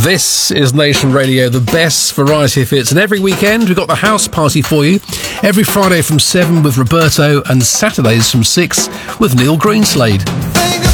This is Nation Radio, the best variety of hits. And every weekend, we've got the house party for you. Every Friday from 7 with Roberto and Saturdays from 6 with Neil Greenslade.